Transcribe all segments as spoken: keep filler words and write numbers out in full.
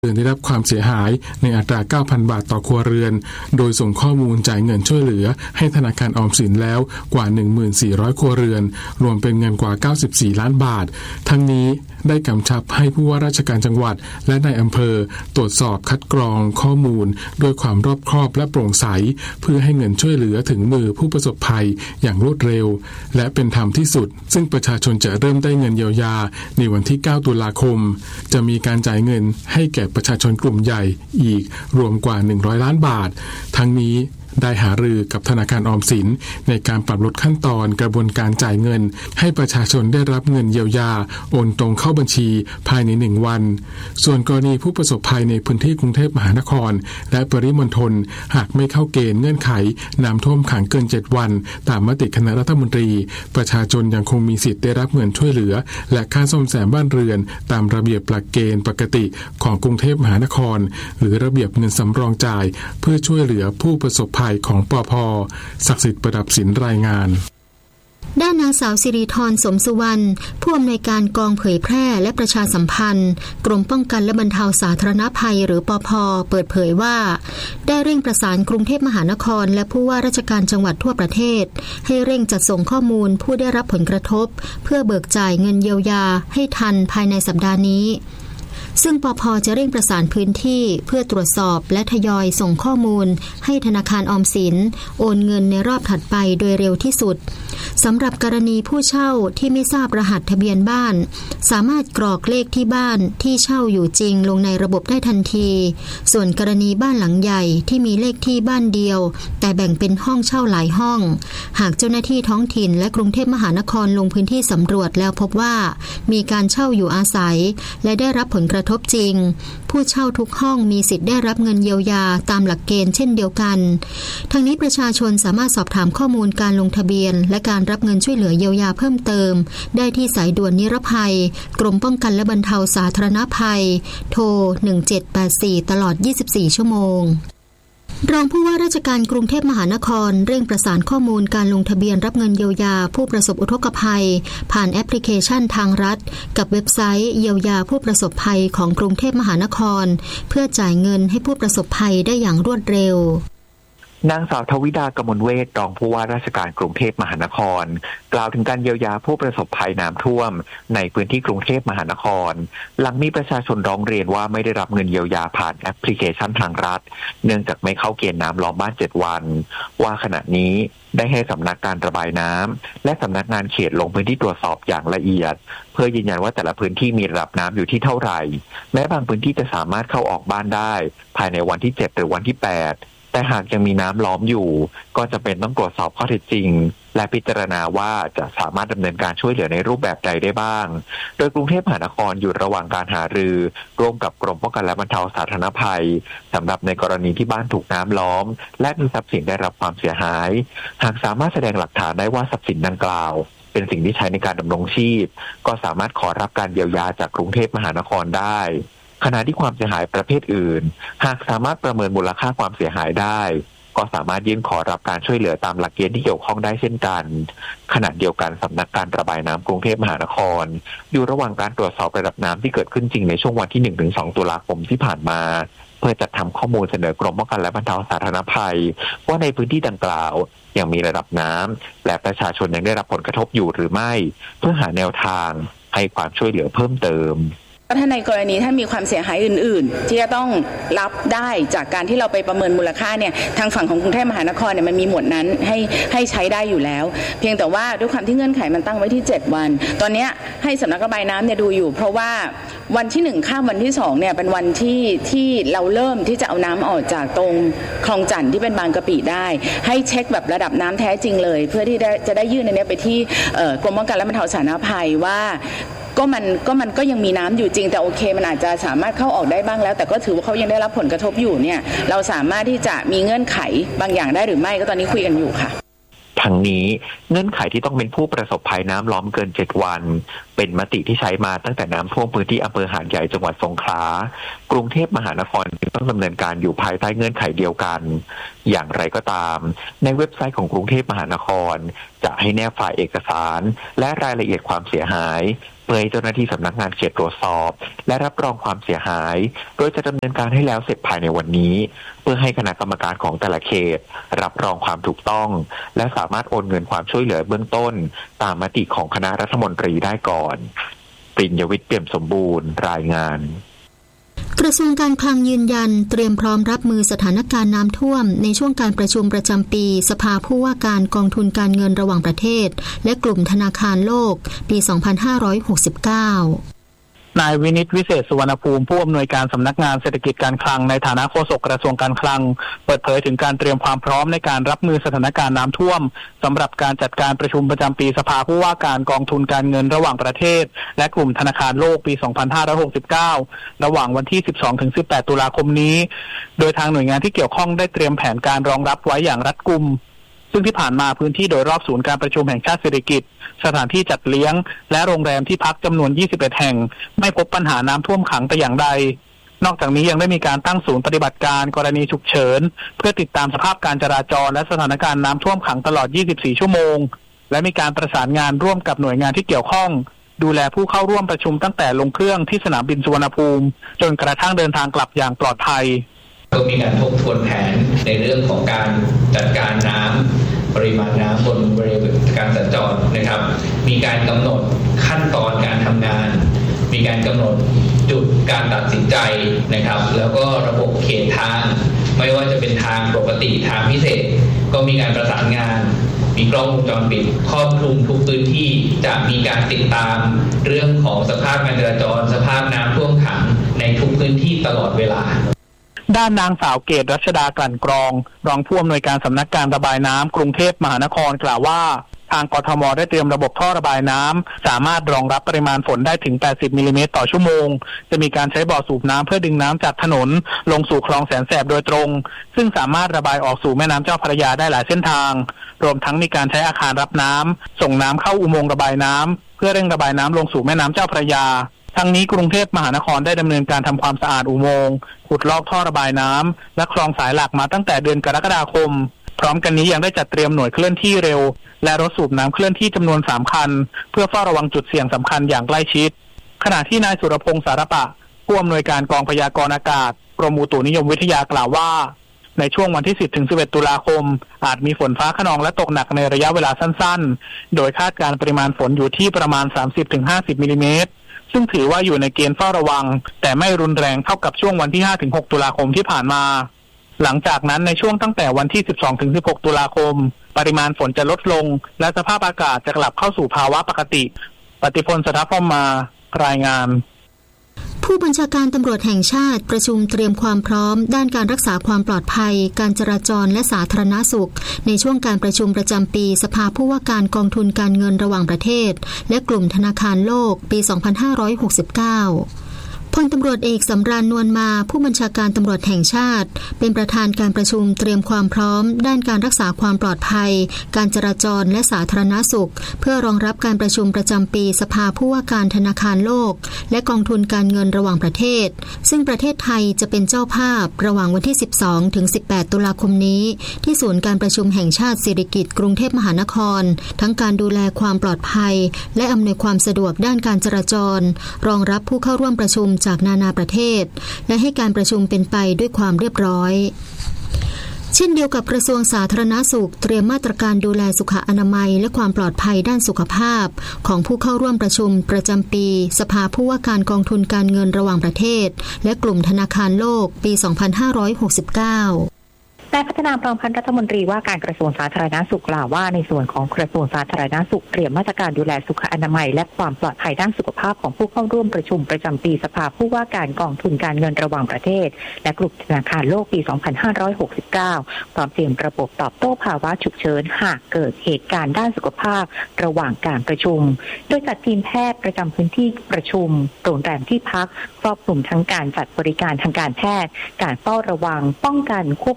เรือนได้รับความเสียหายในอัตรา เก้าพัน บาทต่อครัวเรือนโดยส่งข้อมูลจ่ายเงินช่วยเหลือให้ธนาคารออมสินแล้วกว่า หนึ่งพันสี่ร้อย ครัวเรือนรวมเป็นเงินกว่าเก้าสิบสี่ล้านบาททั้งนี้ได้กำชับให้ผู้ว่าราชการจังหวัดและนายอำเภอตรวจสอบคัดกรองข้อมูลด้วยความรอบคอบและโปร่งใสเพื่อให้เงินช่วยเหลือถึงมือผู้ประสบภัยอย่างรวดเร็วและเป็นธรรมที่สุดซึ่งประชาชนจะเริ่มได้เงินเยียวยาในวันที่เก้าตุลาคมจะมีการจ่ายเงินให้แก่ประชาชนกลุ่มใหญ่อีกรวมกว่าหนึ่งร้อยล้านบาททั้งนี้ได้หารือกับธนาคารออมสินในการปรับลดขั้นตอนกระบวนการจ่ายเงินให้ประชาชนได้รับเงินเยียวยาโอนตรงเข้าบัญชีภายในหนึ่งวันส่วนกรณีผู้ประสบภัยในพื้นที่กรุงเทพมหานครและปริมณฑลหากไม่เข้าเกณฑ์เงื่อนไขน้ำท่วมขังเกินเจ็ดวันตามมติคณะรัฐมนตรีประชาชนยังคงมีสิทธิ์ได้รับเงินช่วยเหลือและค่าซ่อมแซมบ้านเรือนตามระเบียบหลักเกณฑ์ปกติของกรุงเทพมหานครหรือระเบียบเงินสำรองจ่ายเพื่อช่วยเหลือผู้ประสบภัยของปภ.ศักดิ์สิทธิ์ประดับศิลป์รายงานด้านนางสาวสิริธรสมสุวรรณผู้อำนวยการกองเผยแพร่และประชาสัมพันธ์กรมป้องกันและบรรเทาสาธารณภัยหรือปภ.เปิดเผยว่าได้เร่งประสานกรุงเทพมหานครและผู้ว่าราชการจังหวัดทั่วประเทศให้เร่งจัดส่งข้อมูลผู้ได้รับผลกระทบเพื่อเบิกจ่ายเงินเยียวยาให้ทันภายในสัปดาห์นี้ซึ่งปภ.จะเร่งประสานพื้นที่เพื่อตรวจสอบและทยอยส่งข้อมูลให้ธนาคารออมสินโอนเงินในรอบถัดไปโดยเร็วที่สุดสำหรับกรณีผู้เช่าที่ไม่ทราบรหัสทะเบียนบ้านสามารถกรอกเลขที่บ้านที่เช่าอยู่จริงลงในระบบได้ทันทีส่วนกรณีบ้านหลังใหญ่ที่มีเลขที่บ้านเดียวแต่แบ่งเป็นห้องเช่าหลายห้องหากเจ้าหน้าที่ท้องถิ่นและกรุงเทพมหานครลงพื้นที่สำรวจแล้วพบว่ามีการเช่าอยู่อาศัยและได้รับผลกระทบจริงผู้เช่าทุกห้องมีสิทธิ์ได้รับเงินเยียวยาตามหลักเกณฑ์เช่นเดียวกันทั้งนี้ประชาชนสามารถสอบถามข้อมูลการลงทะเบียนและการรับเงินช่วยเหลือเยียวยาเพิ่มเติมได้ที่สายด่วนนิรภัยกรมป้องกันและบรรเทาสาธารณภัยโทรหนึ่งเจ็ดแปดสี่ตลอดยี่สิบสี่ชั่วโมงรองผู้ว่าราชการกรุงเทพมหานครเร่งประสานข้อมูลการลงทะเบียนรับเงินเยียวยาผู้ประสบอุทกภัยผ่านแอปพลิเคชันทางรัฐกับเว็บไซต์เยียวยาผู้ประสบภัยของกรุงเทพมหานครเพื่อจ่ายเงินให้ผู้ประสบภัยได้อย่างรวดเร็วนางสาวทวิดากมลเวชรองผู้ว่าราชการกรุงเทพมหานครกล่าวถึงการเยียวยาผู้ประสบภัยน้ำท่วมในพื้นที่กรุงเทพมหานครหลังมีประชาชนร้องเรียนว่าไม่ได้รับเงินเยียวยาผ่านแอปพลิเคชันทางรัฐเนื่องจากไม่เข้าเกณฑ์น้ำล้อมบ้านเจ็ดวันว่าขณะนี้ได้ให้สำนักการระบายน้ำและสำนักงานเขตลงพื้นที่ตรวจสอบอย่างละเอียดเพื่อยืนยันว่าแต่ละพื้นที่มีระดับน้ำอยู่ที่เท่าไหร่แม้บางพื้นที่จะสามารถเข้าออกบ้านได้ภายในวันที่เจ็ดหรือวันที่แปดแต่หากยังมีน้ำล้อมอยู่ก็จะเป็นต้องตรวจสอบข้อเท็จจริงและพิจารณาว่าจะสามารถดำเนินการช่วยเหลือในรูปแบบใดได้บ้างโดยกรุงเทพมหานครอยู่ระหว่างการหารือร่วมกับกรมป้องกันและบรรเทาสาธารณภัยสำหรับในกรณีที่บ้านถูกน้ำล้อมและมีทรัพย์สินได้รับความเสียหายหากสามารถแสดงหลักฐานได้ว่าทรัพย์สินดังกล่าวเป็นสิ่งที่ใช้ในการดำรงชีพก็สามารถขอรับการเยียวยาจากกรุงเทพมหานครได้ขณะที่ความเสียหายประเภทอื่นหากสามารถประเมินมูลค่าความเสียหายได้ก็สามารถยื่นขอรับการช่วยเหลือตามหลักเกณฑ์ที่เกี่ยวข้องได้เช่นกันขณะเดียวกันสำนักการระบายน้ำกรุงเทพมหานครอยู่ระหว่างการตรวจสอบระดับน้ำที่เกิดขึ้นจริงในช่วงวันที่ หนึ่งถึงสอง ตุลาคมที่ผ่านมาเพื่อจัดทำข้อมูลเสนอกรมป้องกันและบรรเทาสาธารณภัยว่าในพื้นที่ดังกล่าวยังมีระดับน้ำและประชาชนยังได้รับผลกระทบอยู่หรือไม่เพื่อหาแนวทางให้ความช่วยเหลือเพิ่มเติมถ้าในกรณีถ้ามีความเสียหายอื่นๆที่จะต้องรับได้จากการที่เราไปประเมินมูลค่าเนี่ยทางฝั่งของกรุงเทพมหานครเนี่ยมันมีหมวดนั้นให้ให้ใช้ได้อยู่แล้วเพียงแต่ว่าด้วยความที่เงื่อนไขมันตั้งไว้ที่เจ็ดวันตอนนี้ให้สำนักระบายน้ำเนี่ยดูอยู่เพราะว่าวันที่หนึ่งข้ามวันที่สองเนี่ยเป็นวันที่ที่เราเริ่มที่จะเอาน้ำออกจากตรงคลองจันทน์ที่เป็นบางกะปิได้ให้เช็คแบบระดับน้ำแท้จริงเลยเพื่อที่จะได้ยื่นในนี้ไปที่กรมป้องกันและบรรเทาสาธารณภัยว่าก็มันก็มันก็ยังมีน้ำอยู่จริงแต่โอเคมันอาจจะสามารถเข้าออกได้บ้างแล้วแต่ก็ถือว่าเขายังได้รับผลกระทบอยู่เนี่ยเราสามารถที่จะมีเงื่อนไขบางอย่างได้หรือไม่ก็ตอนนี้คุยกันอยู่ค่ะทั้งนี้เงื่อนไขที่ต้องเป็นผู้ประสบภัยน้ำล้อมเกินเจ็ดวันเป็นมติที่ใช้มาตั้งแต่น้ำท่วมพื้นที่อำเภอหาดใหญ่จังหวัดสงขลากรุงเทพมหานครต้องดำเนินการอยู่ภายใต้เงื่อนไขเดียวกันอย่างไรก็ตามในเว็บไซต์ของกรุงเทพมหานครจะให้แนบไฟล์เอกสารและรายละเอียดความเสียหายพื่อให้เจ้าหน้าที่สำนักงานเขตตรวจสอบและรับรองความเสียหายโดยจะดำเนินการให้แล้วเสร็จภายในวันนี้เพื่อให้คณะกรรมการของแต่ละเขตรับรองความถูกต้องและสามารถโอนเงินความช่วยเหลือเบื้องต้นตามมติของคณะรัฐมนตรีได้ก่อนปริญญวิทย์เปี่ยมสมบูรณ์รายงานกระทรวงการคลังยืนยันเตรียมพร้อมรับมือสถานการณ์น้ำท่วมในช่วงการประชุมประจำปีสภาผู้ว่าการกองทุนการเงินระหว่างประเทศและกลุ่มธนาคารโลกปี สองพันห้าร้อยหกสิบเก้านายวินิตวิเศษสุวรรณภูมิผู้อำนวยการสำนักงานเศรษฐกิจการคลังในฐานะโฆษกกระทรวงการคลังเปิดเผยถึงการเตรียมความพร้อมในการรับมือสถานการณ์น้ำท่วมสำหรับการจัดการประชุมประจำปีสภาผู้ว่าการกองทุนการเงินระหว่างประเทศและกลุ่มธนาคารโลกปี สองพันห้าร้อยหกสิบเก้า ระหว่างวันที่ สิบสองถึงสิบแปด ตุลาคมนี้โดยทางหน่วยงานที่เกี่ยวข้องได้เตรียมแผนการรองรับไว้อย่างรัดกุมซึ่งที่ผ่านมาพื้นที่โดยรอบศูนย์การประชุมแห่งชาติเศรษฐกิจสถานที่จัดเลี้ยงและโรงแรมที่พักจำนวนยี่สิบเอ็ดแห่งไม่พบปัญหาน้ำท่วมขังแต่อย่างใดนอกจากนี้ยังได้มีการตั้งศูนย์ปฏิบัติการกรณีฉุกเฉินเพื่อติดตามสภาพการจราจรและสถานการณ์น้ำท่วมขังตลอดยี่สิบสี่ชั่วโมงและมีการประสานงานร่วมกับหน่วยงานที่เกี่ยวข้องดูแลผู้เข้าร่วมประชุมตั้งแต่ลงเครื่องที่สนามบินสุวรรณภูมิจนกระทั่งเดินทางกลับอย่างปลอดภัยก็มีการทบทวนแผนในเรื่องของการจัดการน้ำปริมาณน้ำบนบริเวณการสัญจรนะครับมีการกำหนดขั้นตอนการทำงานมีการกำหนดจุดการตัดสินใจนะครับแล้วก็ระบบเขตทางไม่ว่าจะเป็นทางปกติทางพิเศษก็มีการประสานงานมีกล้องวงจรปิดครอบคลุมทุกพื้นที่จะมีการติดตามเรื่องของสภาพการจราจรสภาพน้ำท่วมขังในทุกพื้นที่ตลอดเวลาด้านนางสาวเกตรัชดากลั่นกรองรองผู้อำนวยการสำนักการระบายน้ำกรุงเทพมหานครกล่าวว่าทางกทมได้เตรียมระบบท่อระบายน้ำสามารถรองรับปริมาณฝนได้ถึงแปดสิบมิลลิเมตรต่อชั่วโมงจะมีการใช้บ่อสูบน้ำเพื่อดึงน้ำจากถนนลงสู่คลองแสนแสบโดยตรงซึ่งสามารถระบายออกสู่แม่น้ำเจ้าพระยาได้หลายเส้นทางรวมทั้งมีการใช้อาคารรับน้ำส่งน้ำเข้าอุโมงค์ระบายน้ำเพื่อเร่งระบายน้ำลงสู่แม่น้ำเจ้าพระยาทั้งนี้กรุงเทพมหานครได้ดำเนินการทำความสะอาดอุโมงค์ขุดลอกท่อระบายน้ำและคลองสายหลักมาตั้งแต่เดือนกรกฎาคมพร้อมกันนี้ยังได้จัดเตรียมหน่วยเคลื่อนที่เร็วและรถสูบน้ำเคลื่อนที่จำนวนสามคันเพื่อเฝ้าระวังจุดเสี่ยงสำคัญอย่างใกล้ชิดขณะที่นายสุรพงษ์สารปะผู้อำนวยการกองพยากรณ์อากาศกรมอุตุนิยมวิทยากล่าวว่าในช่วงวันที่สิบถึงสิบเอ็ดตุลาคมอาจมีฝนฟ้าคะนองและตกหนักในระยะเวลาสั้นๆโดยคาดการปริมาณฝนอยู่ที่ประมาณ สามสิบถึงห้าสิบ มิลลิเมตรซึ่งถือว่าอยู่ในเกณฑ์เฝ้าระวังแต่ไม่รุนแรงเท่ากับช่วงวันที่ ห้าถึงหก ตุลาคมที่ผ่านมาหลังจากนั้นในช่วงตั้งแต่วันที่ สิบสองถึงสิบหก ตุลาคมปริมาณฝนจะลดลงและสภาพอากาศจะกลับเข้าสู่ภาวะปกติปฏิพล สถาพรมารายงานผู้บัญชาการตำรวจแห่งชาติประชุมเตรียมความพร้อมด้านการรักษาความปลอดภัยการจราจรและสาธารณสุขในช่วงการประชุมประจำปีสภาผู้ว่าการกองทุนการเงินระหว่างประเทศและกลุ่มธนาคารโลกปี สองพันห้าร้อยหกสิบเก้าพลตำรวจเอกสำราญนวลมาผู้บัญชาการตำรวจแห่งชาติเป็นประธานการประชุมเตรียมความพร้อมด้านการรักษาความปลอดภัยการจราจรและสาธารณสุขเพื่อรองรับการประชุมประจำปีสภาผู้ว่าการธนาคารโลกและกองทุนการเงินระหว่างประเทศซึ่งประเทศไทยจะเป็นเจ้าภาพระหว่างวันที่สิบสองถึงสิบแปดตุลาคมนี้ที่ศูนย์การประชุมแห่งชาติสิริกิติ์กรุงเทพมหานครทั้งการดูแลความปลอดภัยและอำนวยความสะดวกด้านการจราจรรองรับผู้เข้าร่วมประชุมจากนานาประเทศและให้การประชุมเป็นไปด้วยความเรียบร้อยเช่นเดียวกับกระทรวงสาธารณสุขเตรียมมาตรการดูแลสุขอนามัยและความปลอดภัยด้านสุขภาพของผู้เข้าร่วมประชุมประจำปีสภาผู้ว่าการกองทุนการเงินระหว่างประเทศและกลุ่มธนาคารโลกปี สองพันห้าร้อยหกสิบเก้านายพัฒนาพรหมพันธ์รัฐมนตรีว่าการกระทรวงสาธารณสุขกล่าวว่าในส่วนของกระทรวงสาธารณสุขเตรียมมาตรการดูแลสุขอนามัยและความปลอดภัยด้านสุขภาพของผู้เข้าร่วมประชุมประจำปีสภาผู้ว่าการกองทุนการเงินระหว่างประเทศและกลุ่มธนาคารโลกปี สองพันห้าร้อยหกสิบเก้า พร้อมเตรียมระบบตอบโต้ภาวะฉุกเฉินหากเกิดเหตุการณ์ด้านสุขภาพระหว่างการประชุมโดยจัดทีมแพทย์ประจำพื้นที่ประชุมโรงแรมที่พักครอบคลุมทั้งการจัดบริการทางการแพทย์การเฝ้าระวังป้องกันควบคุมโร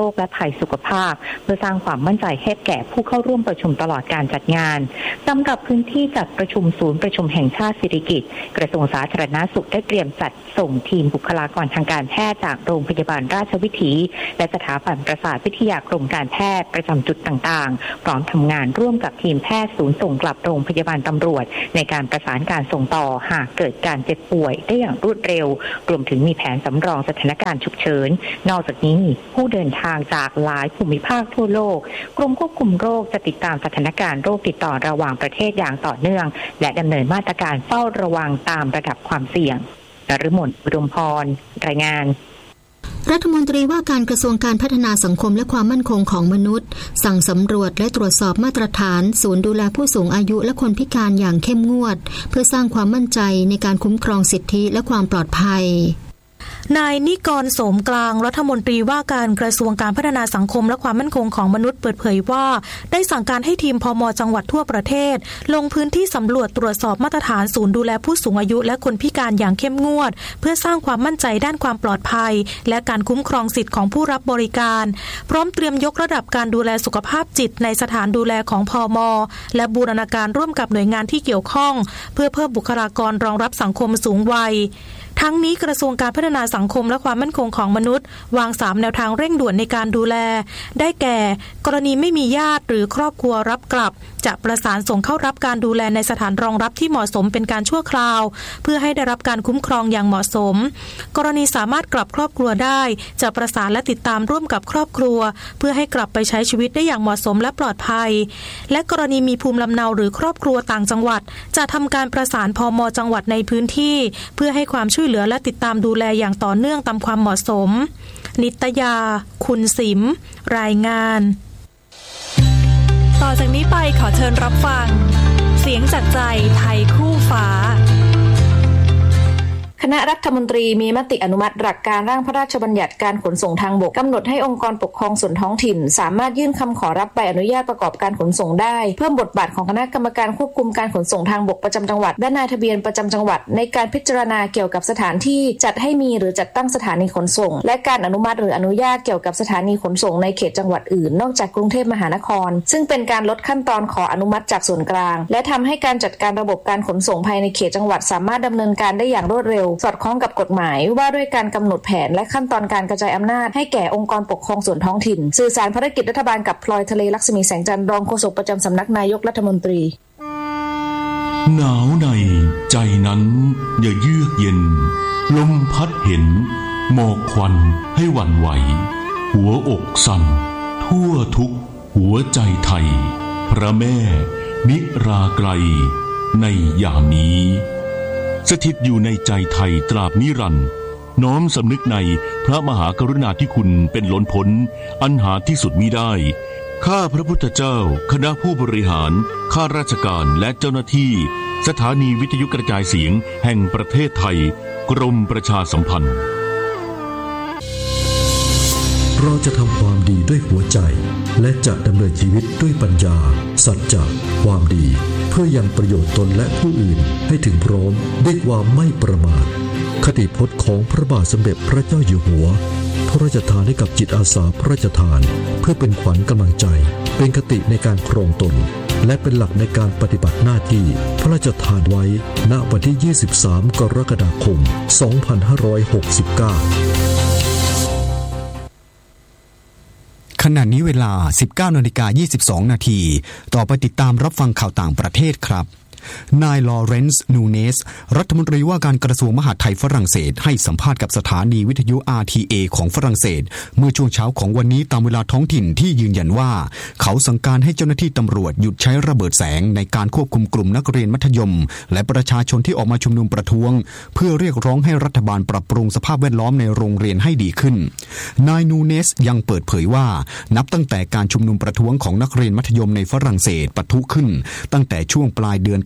คและภัยสุขภาพเพื่อสร้างความมั่นใจให้แก่ผู้เข้าร่วมประชุมตลอดการจัดงานสำหรับพื้นที่จัดประชุมศูนย์ประชุมแห่งชาติสิริกิติ์กระทรวงสาธารณสุขได้เตรียมจัดส่งทีมบุคลากรทางการแพทย์จากโรงพยาบาลราชวิถีและสถาบันประสาทวิทยากรมการแพทย์ประจำจุดต่างๆพร้อมทำงานร่วมกับทีมแพทย์ศูนย์ส่งกลับโรงพยาบาลตำรวจในการประสานการส่งต่อหากเกิดการเจ็บป่วยได้อย่างรวดเร็วรวมถึงมีแผนสำรองสถานการณ์ฉุกเฉินนอกจากนี้ผู้เดินทางจากหลายภูมิภาคทั่วโลกกรมควบคุมโรคจะติดตามสถานการณ์โรคติดต่อระหว่างประเทศอย่างต่อเนื่องและดำเนินมาตรการเฝ้าระวังตามระดับความเสี่ยงนฤมล อุดมพรรายงานรัฐมนตรีว่าการกระทรวงการพัฒนาสังคมและความมั่นคงของมนุษย์สั่งสำรวจและตรวจสอบมาตรฐานศูนย์ดูแลผู้สูงอายุและคนพิการอย่างเข้มงวดเพื่อสร้างความมั่นใจในการคุ้มครองสิทธิและความปลอดภัยนายนิกร โสมกลางรัฐมนตรีว่าการกระทรวงการพัฒนาสังคมและความมั่นคงของมนุษย์เปิดเผยว่าได้สั่งการให้ทีมพม.จังหวัดทั่วประเทศลงพื้นที่สำรวจตรวจสอบมาตรฐานศูนย์ดูแลผู้สูงอายุและคนพิการอย่างเข้มงวดเพื่อสร้างความมั่นใจด้านความปลอดภัยและการคุ้มครองสิทธิของผู้รับบริการพร้อมเตรียมยกระดับการดูแลสุขภาพจิตในสถานดูแลของพม.และบูรณาการร่วมกับหน่วยงานที่เกี่ยวข้องเพื่อเพิ่มบุคลากรรองรับสังคมสูงวัยทั้งนี้กระทรวงการพัฒนาสังคมและความมั่นคงของมนุษย์วางสามแนวทางเร่งด่วนในการดูแลได้แก่กรณีไม่มีญาติหรือครอบครัวรับกลับจะประสานส่งเข้ารับการดูแลในสถานรองรับที่เหมาะสมเป็นการชั่วคราวเพื่อให้ได้รับการคุ้มครองอย่างเหมาะสมกรณีสามารถกลับครอบครัวได้จะประสานและติดตามร่วมกับครอบครัวเพื่อให้กลับไปใช้ชีวิตได้อย่างเหมาะสมและปลอดภัยและกรณีมีภูมิลำเนาหรือครอบครัวต่างจังหวัดจะทำการประสานพม.จังหวัดในพื้นที่เพื่อให้ความช่วยเหลือและติดตามดูแลอย่างต่อเนื่องตามความเหมาะสมนิตยาคุณสิมรายงานต่อจากนี้ไปขอเชิญรับฟังเสียงจากใจไทยคู่ฟ้าคณะรัฐมนตรีมีมติอนุมัติหลักการร่างพระราชบัญญัติการขนส่งทางบกกำหนดให้องค์กรปกครองส่วนท้องถิ่นสามารถยื่นคำขอรับใบอนุญาตประกอบการขนส่งได้เพิ่มบทบาทของคณะกรรมการควบคุมการขนส่งทางบกประจำจังหวัดและนายทะเบียนประจำจังหวัดในการพิจารณาเกี่ยวกับสถานที่จัดให้มีหรือจัดตั้งสถานีขนส่งและการอนุมัติหรืออนุญาตเกี่ยวกับสถานีขนส่งในเขตจังหวัดอื่นนอกจากกรุงเทพมหานครซึ่งเป็นการลดขั้นตอนขออนุมัติจากส่วนกลางและทำให้การจัดการระบบการขนส่งภายในเขตจังหวัดสามารถดำเนินการได้อย่างรวดเร็วสอดคล้องกับกฎหมายว่าด้วยการกำหนดแผนและขั้นตอนการกระจายอำนาจให้แก่องค์กรปกครองส่วนท้องถิ่นสื่อสารภารกิจรัฐบาลกับพลอยทะเลลักษมีแสงจันทร์รองโฆษกประจำสำนักนายกรัฐมนตรีหนาวในใจนั้นอย่าเยือกเย็นลมพัดเห็นหมอกควันให้หวั่นไหวหัวอกสั่นทั่วทุกหัวใจไทยพระแม่นิราไกลในยามนี้สถิตอยู่ในใจไทยตราบนิรันดร์น้อมสำนึกในพระมหากรุณาธิคุณเป็นล้นพ้นอันหาที่สุดมิได้ข้าพระพุทธเจ้าคณะผู้บริหารข้าราชการและเจ้าหน้าที่สถานีวิทยุกระจายเสียงแห่งประเทศไทยกรมประชาสัมพันธ์เราจะทำความดีด้วยหัวใจและจะดำเนินชีวิตด้วยปัญญาสัจจะความดีเพื่อยังประโยชน์ตนและผู้อื่นให้ถึงพร้อมด้วยความไม่ประมาทคติพจน์ของพระบาทสมเด็จพระเจ้าอยู่หัวพระราชทานให้กับจิตอาสาพระราชทานเพื่อเป็นขวัญกำลังใจเป็นคติในการครองตนและเป็นหลักในการปฏิบัติหน้าที่พระราชทานไว้ณวันที่ยี่สิบสามกรกฎาคมสองพันห้าร้อยหกสิบเก้าขณะนี้เวลา สิบเก้านาฬิกายี่สิบสองนาทีต่อไปติดตามรับฟังข่าวต่างประเทศครับนายลอเรนซ์ นูเนสรัฐมนตรีว่าการกระทรวงมหาดไทยฝรั่งเศสให้สัมภาษณ์กับสถานีวิทยุ อาร์ ที เอ ของฝรั่งเศสเมื่อช่วงเช้าของวันนี้ตามเวลาท้องถิ่นที่ยืนยันว่าเขาสั่งการให้เจ้าหน้าที่ตำรวจหยุดใช้ระเบิดแสงในการควบคุมกลุ่มนักเรียนมัธยมและประชาชนที่ออกมาชุมนุมประท้วงเพื่อเรียกร้องให้รัฐบาลปรับปรุงสภาพแวดล้อมในโรงเรียนให้ดีขึ้นนายนูเนสยังเปิดเผยว่านับตั้งแต่การชุมนุมประท้วงของนักเรียนมัธยมในฝรั่งเศสปะทุขึ้นตั้งแต่ช่วงปลายเดือนกัน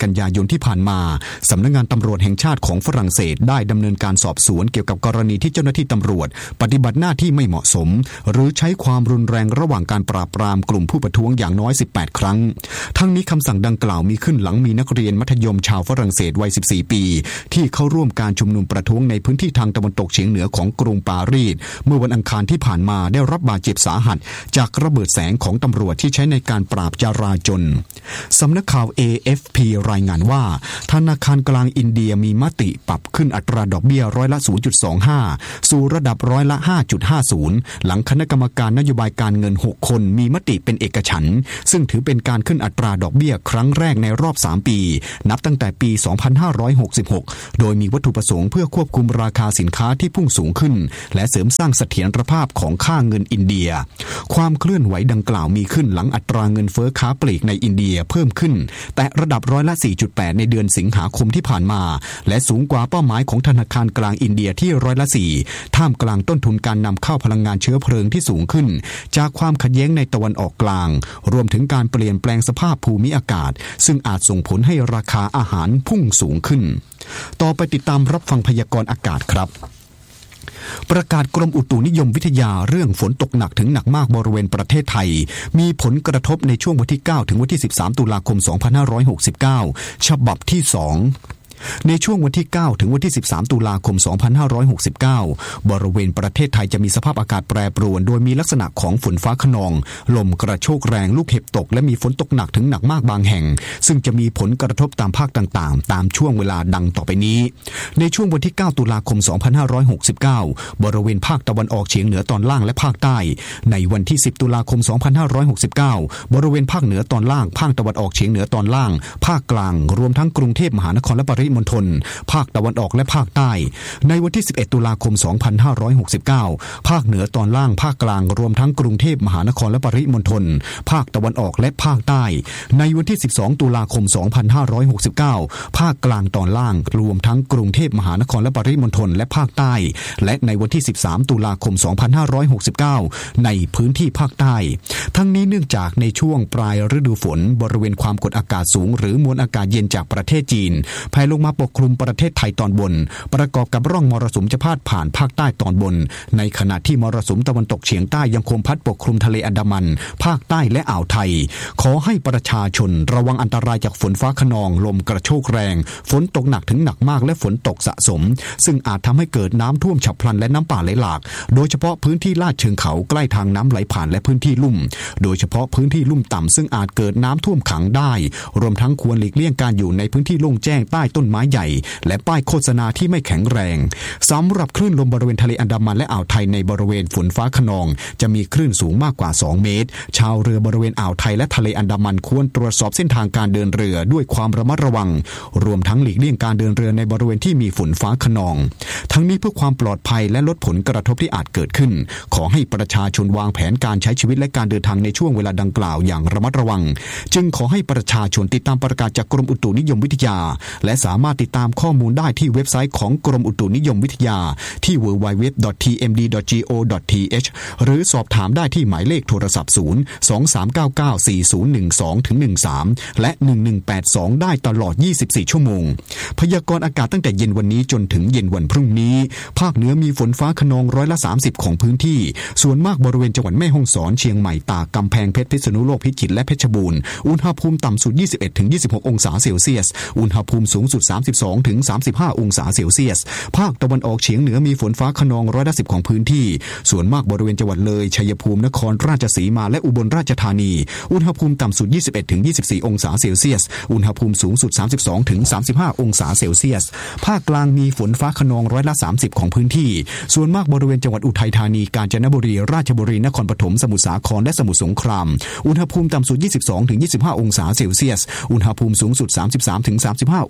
กันยายนที่ผ่านมาสำนักงานตำรวจแห่งชาติของฝรั่งเศสได้ดำเนินการสอบสวนเกี่ยวกับกรณีที่เจ้าหน้าที่ตำรวจปฏิบัติหน้าที่ไม่เหมาะสมหรือใช้ความรุนแรงระหว่างการปราบปรามกลุ่มผู้ประท้วงอย่างน้อยสิบแปดครั้งทั้งนี้คำสั่งดังกล่าวมีขึ้นหลังมีนักเรียนมัธยมชาวฝรั่งเศสวัยสิบสี่ปีที่เข้าร่วมการชุมนุมประท้วงในพื้นที่ทางตะวันตกเฉียงเหนือของกรุงปารีสเมื่อวันอังคารที่ผ่านมาได้รับบาดเจ็บสาหัสจากระเบิดแสงของตำรวจที่ใช้ในการปราบจราจรสำนักข่าว เอ เอฟ พี รายงานว่าธนาคารกลางอินเดียมีมติปรับขึ้นอัตราดอกเบี้ยร้อยละ ศูนย์จุดสองห้า สู่ระดับร้อยละ ห้าจุดห้าศูนย์ หลังคณะกรรมการนโยบายการเงินหกคนมีมติเป็นเอกฉันท์ซึ่งถือเป็นการขึ้นอัตราดอกเบี้ยครั้งแรกในรอบสามปีนับตั้งแต่ปีสองพันห้าร้อยหกสิบหกโดยมีวัตถุประสงค์เพื่อควบคุมราคาสินค้าที่พุ่งสูงขึ้นและเสริมสร้างเสถียรภาพของค่าเงินอินเดียความเคลื่อนไหวดังกล่าวมีขึ้นหลังอัตราเงินเฟ้อค้าปลีกในอินเดียเพิ่มขึ้นแต่ระดับร้อยละ สี่จุดแปด ในเดือนสิงหาคมที่ผ่านมาและสูงกว่าเป้าหมายของธนาคารกลางอินเดียที่ร้อยละสี่ท่ามกลางต้นทุนการนำเข้าพลังงานเชื้อเพลิงที่สูงขึ้นจากความขัดแย้งในตะวันออกกลางรวมถึงการเปลี่ยนแปลงสภาพภูมิอากาศซึ่งอาจส่งผลให้ราคาอาหารพุ่งสูงขึ้นต่อไปติดตามรับฟังพยากรณ์อากาศครับประกาศกรมอุตุนิยมวิทยาเรื่องฝนตกหนักถึงหนักมากบริเวณประเทศไทยมีผลกระทบในช่วงวันที่เก้าถึงวันที่สิบสามตุลาคมสองพันห้าร้อยหกสิบเก้าฉบับที่สองในช่วงวันที่เก้าถึงวันที่สิบสามตุลาคมสองพันห้าร้อยหกสิบเก้าบริเวณประเทศไทยจะมีสภาพอากาศแปรปรวนโดยมีลักษณะของฝนฟ้าคะนองลมกระโชกแรงลูกเห็บตกและมีฝนตกหนักถึงหนักมากบางแห่งซึ่งจะมีผลกระทบตามภาคต่างๆตามช่วงเวลาดังต่อไปนี้ในช่วงวันที่เก้าตุลาคมสองพันห้าร้อยหกสิบเก้าบริเวณภาคตะวันออกเฉียงเหนือตอนล่างและภาคใต้ในวันที่สิบตุลาคมสองพันห้าร้อยหกสิบเก้าบริเวณภาคเหนือตอนล่างภาคตะวันออกเฉียงเหนือตอนล่างภาคกลางรวมทั้งกรุงเทพมหานครและปริมณฑลภาคตะวันออกและภาคใต้ในวันที่สิบเอ็ดตุลาคมสองพันห้าร้อยหกสิบเก้าภาคเหนือตอนล่างภาคกลางรวมทั้งกรุงเทพมหานครและปริมณฑลภาคตะวันออกและภาคใต้ในวันที่สิบสองตุลาคมสองพันห้าร้อยหกสิบเก้าภาคกลางตอนล่างรวมทั้งกรุงเทพมหานครและปริมณฑลและภาคใต้และในวันที่สิบสามตุลาคมสองพันห้าร้อยหกสิบเก้าในพื้นที่ภาคใต้ทั้งนี้เนื่องจากในช่วงปลายฤดูฝนบริเวณความกดอากาศสูงหรือมวลอากาศเย็นจากประเทศจีนแผ่ลงมาปกคลุมประเทศไทยตอนบนประกอบกับร่องมรสุมจะพาดผ่านภาคใต้ตอนบนในขณะที่มรสุมตะวันตกเฉียงใต้ยังคงพัดปกคลุมทะเลอันดามันภาคใต้และอ่าวไทยขอให้ประชาชนระวังอันตรายจากฝนฟ้าคะนองลมกระโชกแรงฝนตกหนักถึงหนักมากและฝนตกสะสมซึ่งอาจทำให้เกิดน้ำท่วมฉับพลันและน้ำป่าไหลหลากโดยเฉพาะพื้นที่ลาดเชิงเขาใกล้ทางน้ำไหลผ่านและพื้นที่ลุ่มโดยเฉพาะพื้นที่ลุ่มต่ำซึ่งอาจเกิดน้ำท่วมขังได้รวมทั้งควรหลีกเลี่ยงการอยู่ในพื้นที่โล่งแจ้งใต้ต้นไม้ใหญ่และป้ายโฆษณาที่ไม่แข็งแรงสำหรับคลื่นลมบริเวณทะเลอันดามันและอ่าวไทยในบริเวณฝนฟ้าคะนองจะมีคลื่นสูงมากกว่าสองเมตรชาวเรือบริเวณอ่าวไทยและทะเลอันดามันควรตรวจสอบเส้นทางการเดินเรือด้วยความระมัดระวังรวมทั้งหลีกเลี่ยงการเดินเรือในบริเวณที่มีฝนฟ้าคะนองทั้งนี้เพื่อความปลอดภัยและลดผลกระทบที่อาจเกิดขึ้นขอให้ประชาชนวางแผนการใช้ชีวิตและการเดินทางในช่วงเวลาดังกล่าวอย่างระมัดระวังจึงขอให้ประชาชนติดตามประกาศจากกรมอุตุนิยมวิทยาและสามารถติดตามข้อมูลได้ที่เว็บไซต์ของกรมอุตุนิยมวิทยาที่ ดับเบิลยู ดับเบิลยู ดับเบิลยู ดอท ที เอ็ม ดี ดอท จี โอ ดอท ที เอช หรือสอบถามได้ที่หมายเลขโทรศัพท์ศูนย์ สอง สาม เก้า เก้า สี่ ศูนย์ หนึ่ง สอง หนึ่ง สามและหนึ่ง หนึ่ง แปด สองได้ตลอดยี่สิบสี่ชั่วโมงพยากรณ์อากาศตั้งแต่เย็นวันนี้จนถึงเย็นวันพรุ่งนี้ภาคเหนือมีฝนฟ้าคะนองร้อยละสามสิบของพื้นที่ส่วนมากบริเวณจังหวัดแม่ฮ่องสอนเชียงใหม่ตากกำแพงเพชรพิษณุโลกพิจิตรและเพชรบูรณ์อุณหภูมิต่ำสุด ยี่สิบเอ็ดถึงยี่สิบหก องศาเซลเซียสอุณหภูมิสูงสุด สามสิบสองถึงสามสิบห้า องศาเซลเซียสภาคตะวันออกเฉียงเหนือมีฝนฟ้าคะนองร้อยละสิบของพื้นที่ส่วนมากบริเวณจังหวัดเลยชัยภูมินครราชสีมาและอุบลราชธานีอุณหภูมิต่ำสุด ยี่สิบเอ็ดถึงยี่สิบสี่ องศาเซลเซียสอุณหภูมิสูงสุด สามสิบสองถึงสามสิบห้า องศาเซลเซียสภาคกลางมีฝนฟ้าคะนองร้อยละสามสิบของพื้นที่ส่วนมากบริเวณจังหวัดอุทัยธานีกาญจนบุรีราชบุรีนครปฐมสมุทรสาครและสมุทรสงครามอุณหภูมิต่ำสุด ยี่สิบสองถึงยี่สิบห้า องศาเซลเซียสอุณหภูมิสูงสุด สามสิบสามถึงสามสิบห้า องศาเซล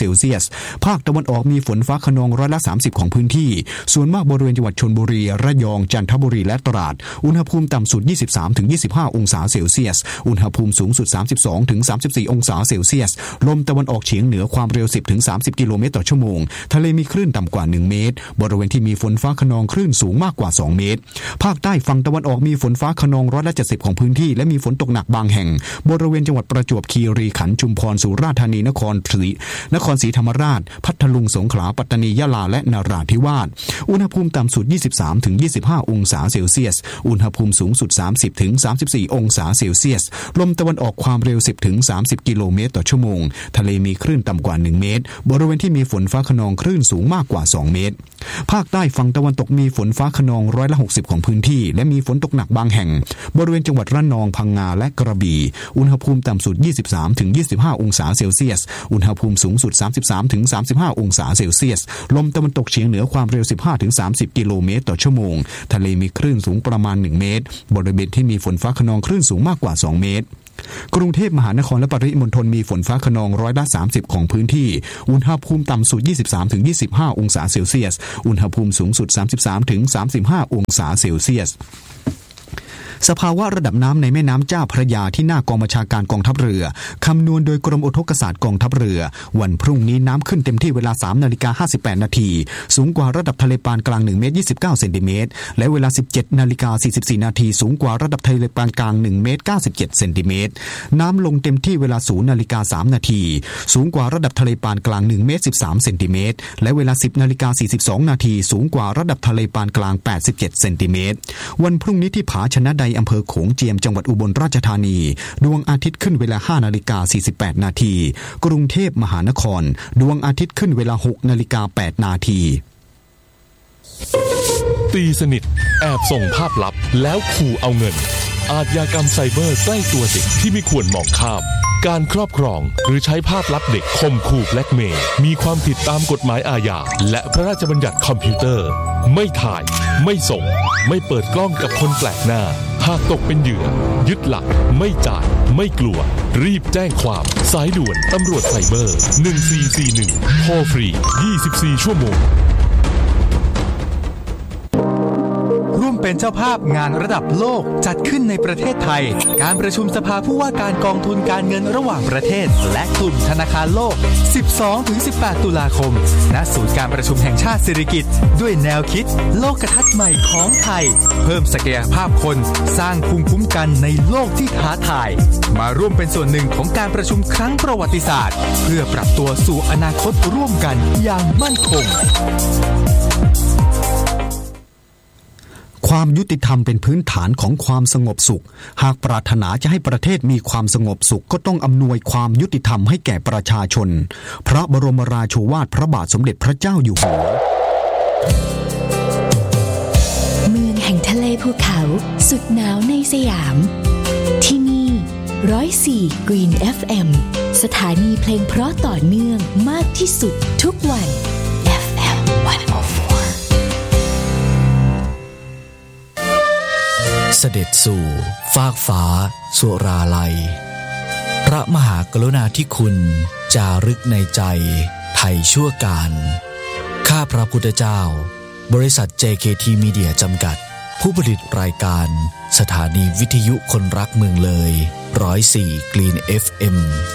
ลเซียสภาคตะวันออกมีฝนฟ้าคะนองร้อยละสามสิบของพื้นที่ส่วนมากบริเวณจังหวัดชลบุรีระยองจันทบุรีและตราดอุณหภูมิต่ำสุด ยี่สิบสามถึงยี่สิบห้า องศาเซลเซียสอุณหภูมิสูงสุด สามสิบสองถึงสามสิบสี่ องศาเซลเซียสลมตะวันออกเฉียงเหนือความเร็ว สิบถึงสามสิบ กิโลเมตรต่อชั่วโมงทะเลมีคลื่นต่ำกว่าหนึ่งเมตรบริเวณที่มีฝนฟ้าคะนองคลื่นสูงมากกว่าสองเมตรภาคใต้ฝั่งตะวันออกมีฝนฟ้าคะนองร้อยละเจ็ดสิบของพื้นที่และมีฝนตกหนักบางแห่งบริเวณจังหวัดประจวบคีรีขันธ์ชุมพรสุราษฎร์ธานีนครศรีนครศรีธรรมราชพัทลุงสงขลาปัตตานียะลาและนราธิวาสอุณหภูมิต่ำสุด ยี่สิบสามถึงยี่สิบห้า องศาเซลเซียสอุณหภูมิสูงสุด สามสิบถึงสามสิบสี่ องศาเซลเซียสลมตะวันออกความเร็ว สิบถึงสามสิบ กิโลเมตรต่อชั่วโมงทะเลมีคลื่นต่ำกว่าหนึ่งเมตรบริเวณที่มีฝนฟ้าคะนองคลื่นสูงมากกว่าสองเมตรภาคใต้ฝั่งตะวันตกมีฝนฟ้าคะนองร้อยละหกสิบของพื้นที่และมีฝนตกหนักบางแห่งบริเวณจังหวัดระนองพังงาและกระบี่อุณหภูมิต่ำสุด ยี่สิบสามถึงยี่สิบห้า องศาเซลเซียสอุณหภูมิสูงสุด สามสิบสามถึงสามสิบห้า องศาเซลเซียสลมตะวันตกเฉียงเหนือความเร็ว สิบห้าถึงสามสิบ กิโลเมตรต่อชั่วโมงทะเลมีคลื่นสูงประมาณหนึ่งเมตรบริเวณที่มีฝนฟ้าคะนองคลื่นสูงมากกว่าสองเมตรกรุงเทพมหานครและปริมณฑลมีฝนฟ้าคะนองร้อยละสามสิบของพื้นที่อุณหภูมิต่ำสุด ยี่สิบสามถึงยี่สิบห้า องศาเซลเซียสอุณหภูมิสูงสุด สามสิบสามถึงสามสิบห้า องศาเซลเซียสสภาวะระดับน้ำในแม่น้ำเจ้าพระยาที่หน้ากองบัญชาการกองทัพเรือคำนวณโดยกรมอุทกศาสตร์กองทัพเรือวันพรุ่งนี้น้ำขึ้นเต็มที่เวลา สามนาฬิกาห้าสิบแปดนาทีสูงกว่าระดับทะเลปานกลางหนึ่งเมตรยี่สิบเก้าเซนติเมตรและเวลา สิบเจ็ดนาฬิกาสี่สิบสี่นาทีสูงกว่าระดับทะเลปานกลางหนึ่งเมตรเก้าสิบเจ็ดเซนติเมตรน้ำลงเต็มที่เวลา ศูนย์นาฬิกาสามนาทีสูงกว่าระดับทะเลปานกลางหนึ่งเมตรสิบสามเซนติเมตรและเวลา สิบนาฬิกาสี่สิบสองนาทีสูงกว่าระดับทะเลปานกลางแปดสิบเจ็ดเซนติเมตรวันพรุ่งนี้ที่ผาชนะใดอำเภอโขงเจียมจังหวัดอุบลราชธานีดวงอาทิตย์ขึ้นเวลา ห้านาฬิกาสี่สิบแปดนาทีกรุงเทพมหานครดวงอาทิตย์ขึ้นเวลา หกนาฬิกาแปดนาทีตีสนิทแอบส่งภาพลับแล้วขู่เอาเงินอาชญากรรมไซเบอร์ใกล้ตัวเด็กที่ไม่ควรมองข้ามการครอบครองหรือใช้ภาพลับเด็กข่มขู่แบล็กเมย์มีความผิดตามกฎหมายอาญาและพระราชบัญญัติคอมพิวเตอร์ไม่ถ่ายไม่ส่งไม่เปิดกล้องกับคนแปลกหน้าหากตกเป็นเหยื่อยึดหลักไม่จ่ายไม่กลัวรีบแจ้งความสายด่วนตำรวจไซเบอร์หนึ่งสี่สี่หนึ่งโทรฟรียี่สิบสี่ชั่วโมงร่วมเป็นเจ้าภาพงานระดับโลกจัดขึ้นในประเทศไทยการประชุมสภาผู้ว่าการกองทุนการเงินระหว่างประเทศและกลุ่มธนาคารโลก สิบสองถึงสิบแปด ตุลาคมณศูนย์การประชุมแห่งชาติสิริกิติ์ด้วยแนวคิดโลกทัศน์ใหม่ของไทยเพิ่มศักยภาพคนสร้างภูมิคุ้มกันในโลกที่ท้าทายมาร่วมเป็นส่วนหนึ่งของการประชุมครั้งประวัติศาสตร์เพื่อปรับตัวสู่อนาคตร่วมกันอย่างมั่นคงความยุติธรรมเป็นพื้นฐานของความสงบสุขหากปรารถนาจะให้ประเทศมีความสงบสุขก็ต้องอำนวยความยุติธรรมให้แก่ประชาชนพระบรมราโชวาทพระบาทสมเด็จพระเจ้าอยู่หัวเมืองแห่งทะเลภูเขาสุดหนาวในสยามที่นี่ร้อยสี่ Green เอฟ เอ็ม สถานีเพลงเพราะต่อเนื่องมากที่สุดทุกวัน เอฟ เอ็ม หนึ่งศูนย์สี่เสด็จสู่ฟากฟ้าสุราลัยพระมหากรุณาธิคุณจารึกในใจไทยชั่วการข้าพระพุทธเจ้าบริษัท เจ เค ที Media จำกัดผู้ผลิตรายการสถานีวิทยุคนรักเมืองเลยร้อยสี่ Green เอฟ เอ็ม